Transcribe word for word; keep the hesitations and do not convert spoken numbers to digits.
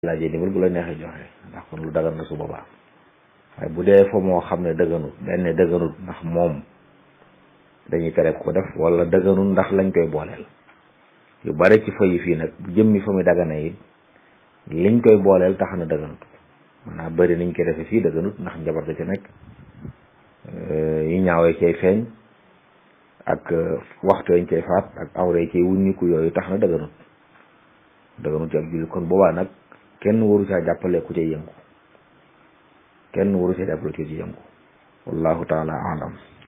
laajee ndimbal bu la neexee joxe ndax kon lu dagan na su boobaa waaye bu dee fa moo xam ne dëgganut benn dëgganut ndax moom dañuy tere ko def wala dëgganut ndax lañ koy booleel yu bare ci fa yi fii nag bu jëmmi fa muy dagana yi liñ koy booleel tax na dëgganut maanaam bëri niñ koy defee fii dëgganut ndax njabar ga ci nekk yi ñaawee cay feeñ ak waxtu yañ cay faat ak awre cay wuññiku yooyu tax na dëgganut dëgganut ci ab jullit kon boobaa nag kenn waru caa jàppale ku cay yëngu kenn waru caa jàppale ku ci yëngu wallahu taala alam